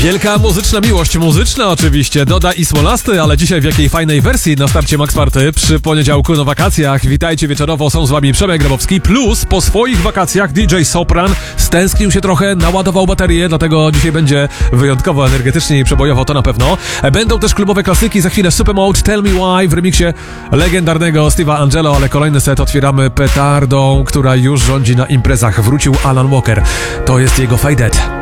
Wielka muzyczna miłość, muzyczna oczywiście, Doda i Smolasty, ale dzisiaj w jakiej fajnej wersji na starcie Max Party przy poniedziałku na wakacjach. Witajcie wieczorowo, są z wami Przemek Grabowski, plus po swoich wakacjach DJ Sopran stęsknił się trochę, naładował baterię, dlatego dzisiaj będzie wyjątkowo energetycznie i przebojowo, to na pewno. Będą też klubowe klasyki, za chwilę Supermode, Tell Me Why w remiksie legendarnego Steve'a Angelo, ale kolejny set otwieramy petardą, która już rządzi na imprezach. Wrócił Alan Walker, to jest jego Faded.